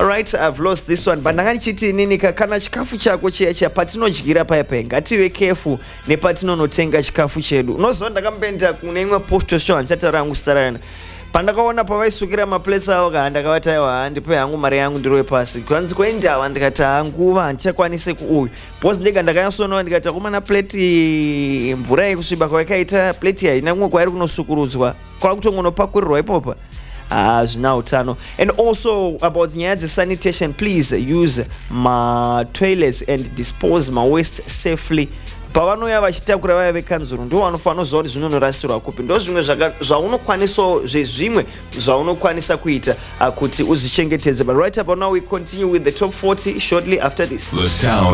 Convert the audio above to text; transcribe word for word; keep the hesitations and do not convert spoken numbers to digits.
All right, I've lost this one. Bandangani chiti nini kana chikafu chako checha patinodyira paya paya ngative careful ne patinonotenga chikafu chedu. Unozonda kambenda kunemwe post show anchatarangu sarana. Pandakaona pavaisukira maplace awo kaanda kavatayiwa ndipe yangu mari yangu ndirowe pasi. Kwanzi kuendawa ndikati nguva handichakwanise kuuyu. Boss ndega ndakanyatsoona ndikati kumana plate mvura yekusviba kwakaita plate haina kumwe kwairi kunosukurudzwa. Kwakutongonopakurirwa ipopa. Ah, now utano. And also about nyaya sanitation, please use my toilets and dispose my waste safely. Pavanoya vachitakura vaya vekanzuru ndo vanofana zvauri zvinonorasirwa kupi ndo zvimwe zvaunokwanisawo zvezvimwe zvaunokwanisa kuita kuti uzvichengetedze. But right up now we continue with the top forty shortly after this.